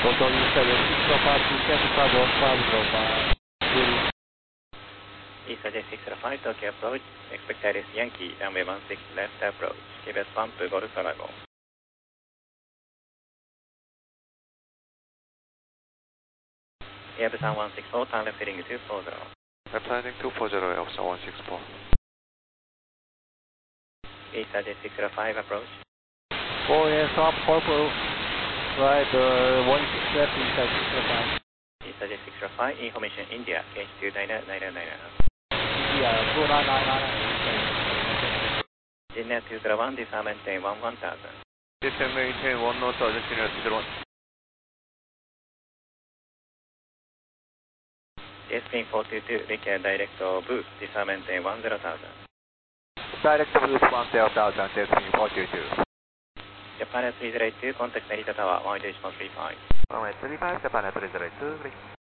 Total U765 descend Chicago 505. East 605 Tokyo approach, expect Iris Yankee, runway 16 left approach, KBS bump Golf Aragon. Airbus 164, turn left heading 240. Left landing 240, Airbus 164. East 605 approach. 4 stop purple, right 16 left inside 605. East 605, information India, H29999. Yeah, 29999. Dinner 201, disarm maintain 1000. Descend maintain 1 knot, descend 201. Spin 422, require direct boost, disarm maintain 10,000. Direct boost 10,000, Spin 422. Japan 302, contact Narita Tower, 18135. Runway 35, Japan 302,